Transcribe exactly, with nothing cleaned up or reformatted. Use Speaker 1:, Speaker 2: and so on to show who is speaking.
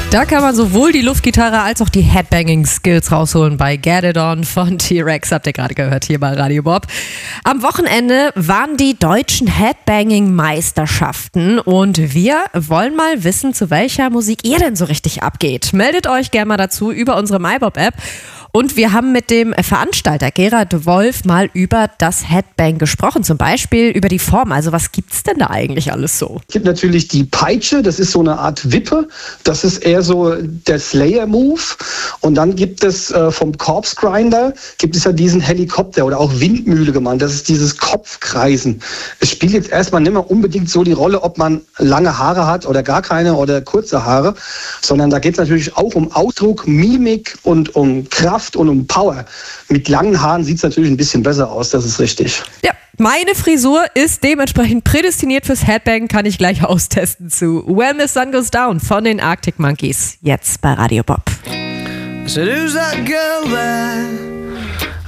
Speaker 1: Da kann man sowohl die Luftgitarre als auch die Headbanging-Skills rausholen bei Get It On von T-Rex, habt ihr gerade gehört hier bei Radio Bob. Am Wochenende waren die deutschen Headbanging-Meisterschaften und wir wollen mal wissen, zu welcher Musik ihr denn so richtig abgeht. Meldet euch gerne mal dazu über unsere MyBob-App. Und wir haben mit dem Veranstalter Gerard Wolf mal über das Headbang gesprochen, zum Beispiel über die Form. Also was gibt's denn da eigentlich alles so?
Speaker 2: Es gibt natürlich die Peitsche, das ist so eine Art Wippe. Das ist eher so der Slayer-Move. Und dann gibt es äh, vom Corpse Grinder, gibt es ja diesen Helikopter oder auch Windmühle genannt. Das ist dieses Kopfkreisen. Es spielt jetzt erstmal nicht mehr unbedingt so die Rolle, ob man lange Haare hat oder gar keine oder kurze Haare, sondern da geht es natürlich auch um Ausdruck, Mimik und um Kraft und um Power. Mit langen Haaren sieht es natürlich ein bisschen besser aus, das ist richtig.
Speaker 1: Ja, meine Frisur ist dementsprechend prädestiniert fürs Headbang, kann ich gleich austesten zu When the Sun Goes Down von den Arctic Monkeys. Jetzt bei Radio Bob.
Speaker 3: I said, who's that girl there?